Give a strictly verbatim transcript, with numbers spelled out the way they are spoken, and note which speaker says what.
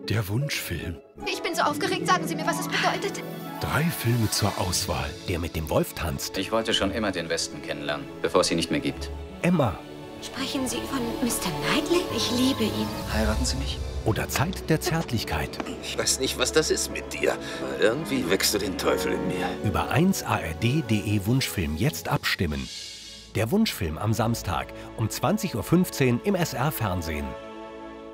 Speaker 1: Der Wunschfilm.
Speaker 2: Ich bin so aufgeregt. Sagen Sie mir, was es bedeutet.
Speaker 1: Drei Filme zur Auswahl.
Speaker 3: Der mit dem Wolf tanzt.
Speaker 4: Ich wollte schon immer den Westen kennenlernen, bevor es ihn nicht mehr gibt.
Speaker 3: Emma.
Speaker 2: Sprechen Sie von Mister Knightley? Ich liebe ihn.
Speaker 4: Heiraten Sie mich?
Speaker 3: Oder Zeit der Zärtlichkeit.
Speaker 5: Ich weiß nicht, was das ist mit dir. Aber irgendwie wächst du den Teufel in mir.
Speaker 3: Über eins A R D punkt de Wunschfilm jetzt abstimmen. Der Wunschfilm am Samstag um zwanzig Uhr fünfzehn im S R Fernsehen.